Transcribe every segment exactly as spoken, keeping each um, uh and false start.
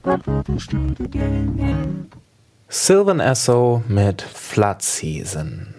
Sylvan Esso mit Flood Season.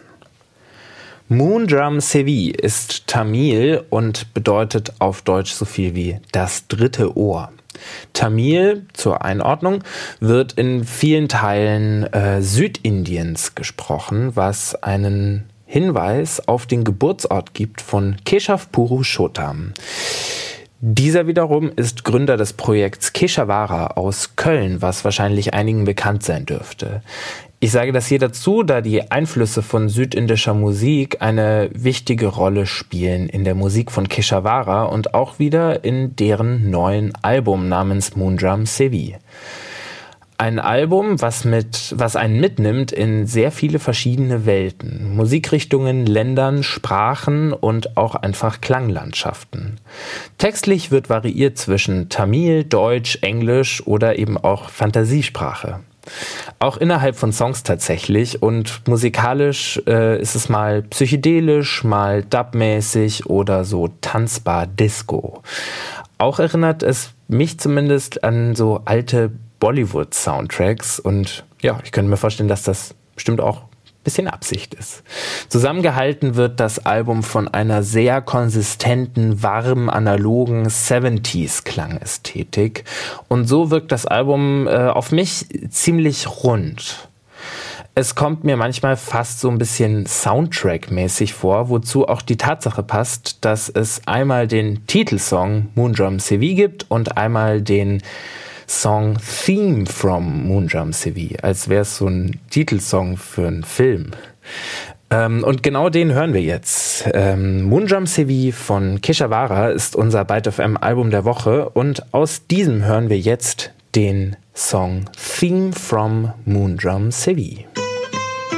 Moondrum Sevi ist Tamil und bedeutet auf Deutsch so viel wie das dritte Ohr. Tamil, zur Einordnung, wird in vielen Teilen äh, Südindiens gesprochen, was einen Hinweis auf den Geburtsort gibt von Keshav Purushottam. Dieser wiederum ist Gründer des Projekts Keshavara aus Köln, was wahrscheinlich einigen bekannt sein dürfte. Ich sage das hier dazu, da die Einflüsse von südindischer Musik eine wichtige Rolle spielen in der Musik von Keshavara und auch wieder in deren neuen Album namens Moondrum Sevi. Ein Album, was mit, was einen mitnimmt in sehr viele verschiedene Welten, Musikrichtungen, Ländern, Sprachen und auch einfach Klanglandschaften. Textlich wird variiert zwischen Tamil, Deutsch, Englisch oder eben auch Fantasiesprache. Auch innerhalb von Songs tatsächlich, und musikalisch äh, ist es mal psychedelisch, mal dubmäßig oder so tanzbar Disco. Auch erinnert es mich zumindest an so alte Bollywood-Soundtracks und ja, ich könnte mir vorstellen, dass das bestimmt auch ein bisschen Absicht ist. Zusammengehalten wird das Album von einer sehr konsistenten, warm, analogen siebziger-Klangästhetik und so wirkt das Album äh, auf mich ziemlich rund. Es kommt mir manchmal fast so ein bisschen Soundtrack-mäßig vor, wozu auch die Tatsache passt, dass es einmal den Titelsong Moondrum Sevi gibt und einmal den Song Theme from Moondrum Sevi, als wäre es so ein Titelsong für einen Film. Ähm, und genau den hören wir jetzt. Ähm, Moondrum Sevi von Keshavara ist unser Byte F M Album der Woche und aus diesem hören wir jetzt den Song Theme from Moondrum Sevi.